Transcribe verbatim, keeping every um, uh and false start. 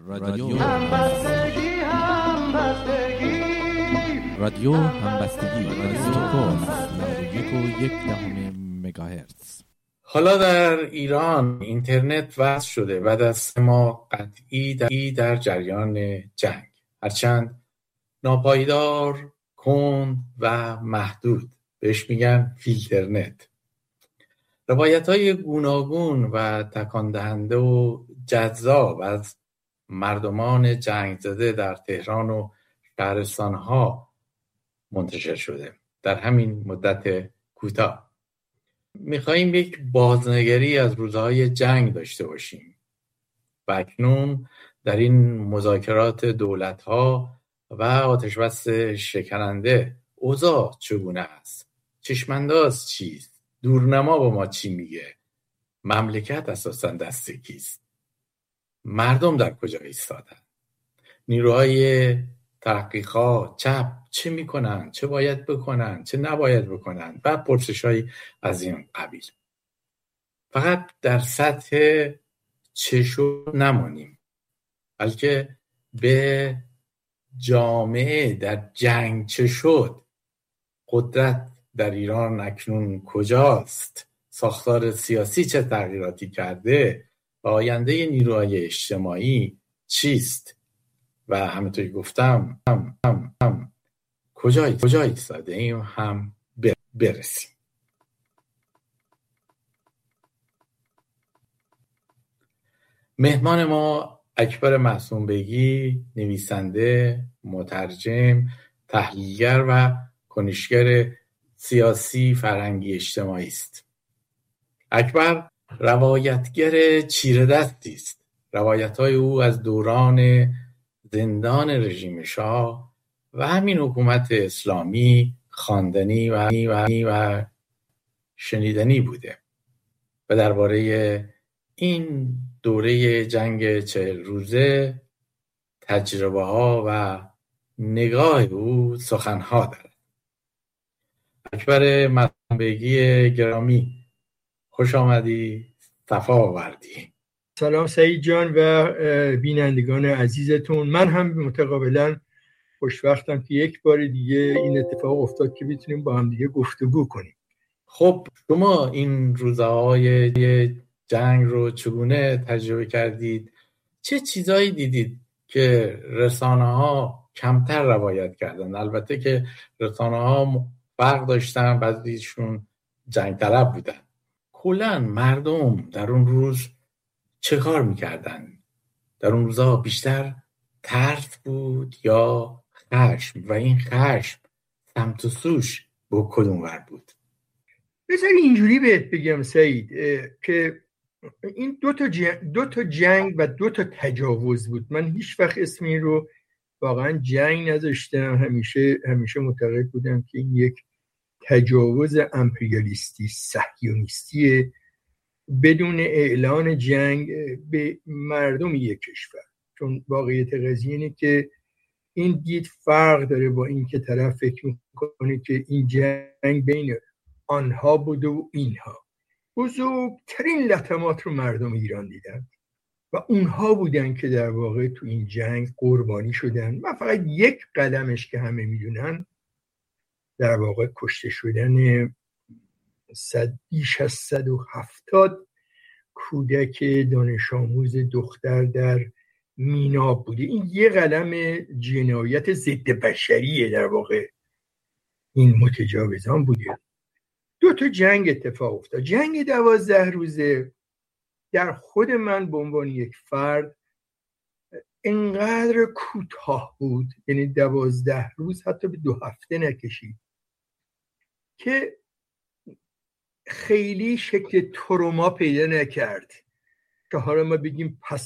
رادیو همبستگی همبستگی رادیو همبستگی استکهلم نود و یک و یک دهم مگاهرتز. حالا در ایران اینترنت وصل شده بعد از سه ماه قطعی در, در جریان جنگ، هرچند ناپایدار، کند و محدود، بهش میگن فیلترنت. روایت‌های گوناگون و تکان دهنده و جذاب از مردمان جنگ زده در تهران و شهرستان‌ها منتشر شده در همین مدت کوتاه. می‌خوایم یک بازنگری از روزهای جنگ داشته باشیم و اکنون در این مذاکرات دولت‌ها و آتش‌بس شکننده اوضاع چگونه است؟ چشم‌انداز چیست؟ دورنما با ما چی میگه؟ مملکت اساساً دست کیست؟ مردم در کجا ایستادن؟ نیروهای تحقیقات چپ چه میکنن؟ چه باید بکنن؟ چه نباید بکنن؟ و پرسش‌های از این قبیل. فقط در سطح چه شد نمانیم، بلکه به جامعه در جنگ چه شد، قدرت در ایران اکنون کجاست، ساختار سیاسی چه تغییراتی کرده و آینده نیروهای اجتماعی چیست و همونطوری گفتم هم هم هم کجا کجا ایستاده ایم هم برسیم. مهمان ما اکبر معصوم بیگی، نویسنده، مترجم، تحلیلگر و کنشگر سیاسی فرهنگی اجتماعی است. اکبر روایتگر چیره دستی است. روایت‌های او از دوران زندان رژیم شاه و همین حکومت اسلامی خواندنی و و شنیدنی بوده و درباره این دوره جنگ چهل روزه تجربه ها و نگاه او سخنها دارد. اکبر معصوم بیگی گرامی، خوش آمدی، صفا آوردی. سلام سعید جان و بینندگان عزیزتون. من هم متقابلا خوشوقتم که یک بار دیگه این اتفاق افتاد که بتونیم با هم دیگه گفتگو کنیم. خب شما این روزهای جنگ رو چگونه تجربه کردید؟ چه چیزایی دیدید که رسانه ها کمتر روایت کردن؟ البته که رسانه ها فرق داشتن، بعضیشون جنگ طلب بودن. کلاً مردم در اون روز چه کار میکردن؟ در اون روزها بیشتر ترس بود یا خشم؟ و این خشم سمت و سوش با کدوم ور بود؟ بذار اینجوری بهت بگم سعید که این دو تا جنگ, دو تا جنگ و دو تا تجاوز بود. من هیچ وقت اسم این رو واقعا جنگ نذاشتم. همیشه همیشه معتقد بودم که این یک تجاوز امپریالیستی صهیونیستی بدون اعلان جنگ به مردم یک کشور. چون واقعیت قضیه اینه که این دید فرق داره با این که طرف فکر میکنه که این جنگ بین آنها بود و اینها. بزرگترین لطمات رو مردم ایران دیدن و اونها بودن که در واقع تو این جنگ قربانی شدن. من فقط یک قلمش که همه میدونن در واقع کشته شدن صد بیش از صد و هفتاد کودک دانش آموز دختر در مینا بوده. این یه قلم جنایت ضد بشریه در واقع این متجاوزان بوده. دو تا جنگ اتفاق افتاد. جنگ دوازده روزه در خود من به عنوان یک فرد انقدر کوتاه بود، یعنی دوازده روز حتی به دو هفته نکشید، که خیلی شکل تروما پیدا نکرد که حالا ما بگیم پس